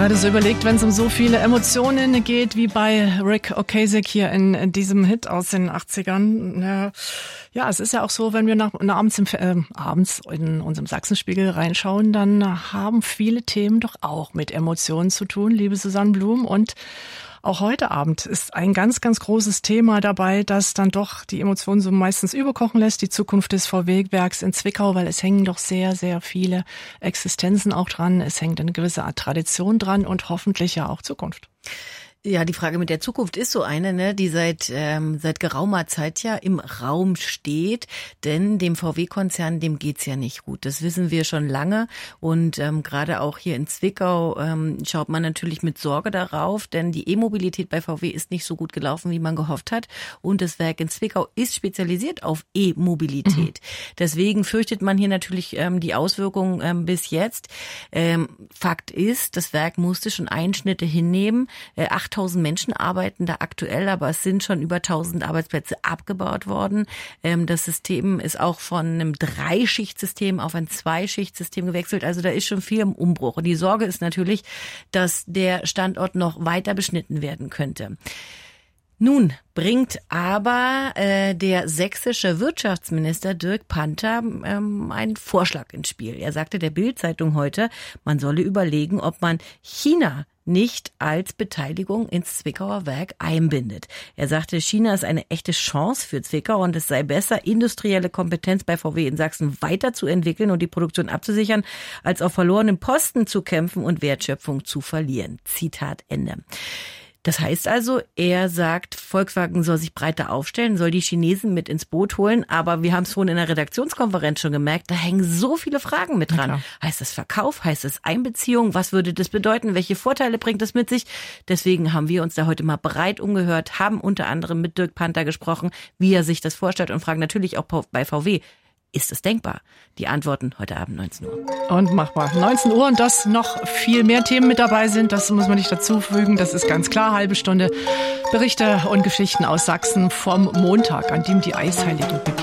Gerade so überlegt, wenn es um so viele Emotionen geht, wie bei Rick Ocasek hier in diesem Hit aus den 80ern. Ja, es ist ja auch so, wenn wir abends in unserem Sachsenspiegel reinschauen, dann haben viele Themen doch auch mit Emotionen zu tun, liebe Susanne Blum. Und auch heute Abend ist ein ganz, ganz großes Thema dabei, das dann doch die Emotionen so meistens überkochen lässt, die Zukunft des VW-Werks in Zwickau, weil es hängen doch sehr, sehr viele Existenzen auch dran. Es hängt eine gewisse Art Tradition dran und hoffentlich ja auch Zukunft. Ja, die Frage mit der Zukunft ist so eine, ne, die seit geraumer Zeit ja im Raum steht, denn dem VW-Konzern, dem geht's ja nicht gut. Das wissen wir schon lange und gerade auch hier in Zwickau schaut man natürlich mit Sorge darauf, denn die E-Mobilität bei VW ist nicht so gut gelaufen, wie man gehofft hat und das Werk in Zwickau ist spezialisiert auf E-Mobilität. Deswegen fürchtet man hier natürlich die Auswirkungen bis jetzt. Fakt ist, das Werk musste schon Einschnitte hinnehmen. 8.000 Menschen arbeiten da aktuell, aber es sind schon über 1.000 Arbeitsplätze abgebaut worden. Das System ist auch von einem 3-Schicht-System auf ein 2-Schicht-System gewechselt. Also da ist schon viel im Umbruch. Und die Sorge ist natürlich, dass der Standort noch weiter beschnitten werden könnte. Nun bringt aber der sächsische Wirtschaftsminister Dirk Panther einen Vorschlag ins Spiel. Er sagte der Bild-Zeitung heute, man solle überlegen, ob man China nicht als Beteiligung ins Zwickauer Werk einbindet. Er sagte, China ist eine echte Chance für Zwickau und es sei besser, industrielle Kompetenz bei VW in Sachsen weiterzuentwickeln und die Produktion abzusichern, als auf verlorenen Posten zu kämpfen und Wertschöpfung zu verlieren. Zitat Ende. Das heißt also, er sagt, Volkswagen soll sich breiter aufstellen, soll die Chinesen mit ins Boot holen. Aber wir haben es vorhin in der Redaktionskonferenz schon gemerkt, da hängen so viele Fragen mit dran. Ja, heißt das Verkauf? Heißt das Einbeziehung? Was würde das bedeuten? Welche Vorteile bringt das mit sich? Deswegen haben wir uns da heute mal breit umgehört, haben unter anderem mit Dirk Panther gesprochen, wie er sich das vorstellt und fragen natürlich auch bei VW, ist es denkbar? Die Antworten heute Abend 19 Uhr. Und machbar. 19 Uhr und dass noch viel mehr Themen mit dabei sind, das muss man nicht dazufügen. Das ist ganz klar. Halbe Stunde Berichte und Geschichten aus Sachsen vom Montag, an dem die Eisheiligen beginnen.